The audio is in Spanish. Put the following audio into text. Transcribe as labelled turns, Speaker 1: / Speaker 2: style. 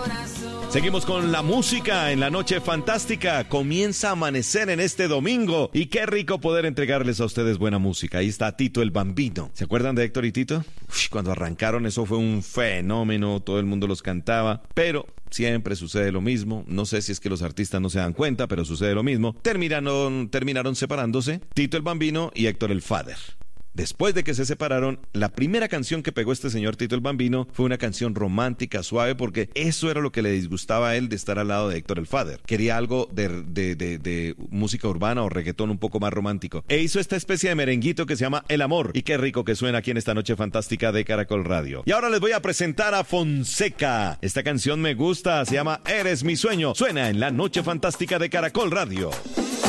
Speaker 1: Seguimos con la música en la noche fantástica. Comienza a amanecer en este domingo y qué rico poder entregarles a ustedes buena música. Ahí está Tito el Bambino. ¿Se acuerdan de Héctor y Tito? Cuando arrancaron eso fue un fenómeno, todo el mundo los cantaba, pero siempre sucede lo mismo. No sé si es que los artistas no se dan cuenta, pero sucede lo mismo. Terminaron separándose Tito el Bambino y Héctor el Father. Después de que se separaron, la primera canción que pegó este señor Tito el Bambino fue una canción romántica, suave, porque eso era lo que le disgustaba a él de estar al lado de Héctor el Father. Quería algo de música urbana o reggaetón un poco más romántico. E hizo esta especie de merenguito que se llama El Amor. Y qué rico que suena aquí en esta noche fantástica de Caracol Radio. Y ahora les voy a presentar a Fonseca. Esta canción me gusta, se llama Eres mi sueño. Suena en la noche fantástica de Caracol Radio.